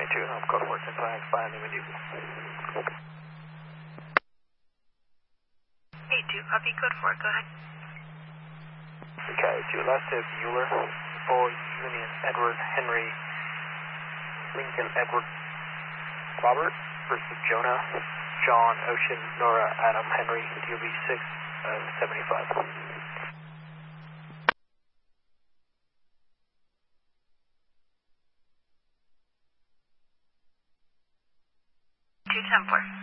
2, I'm code 4, 10, 5, with you. 82, copy, code 4, go ahead. Okay, to your left is Mueller, Bull, Union, Edward, Henry, Lincoln, Edward, Robert versus Jonah, John, Ocean, Nora, Adam, Henry, DOB 675. 210-4.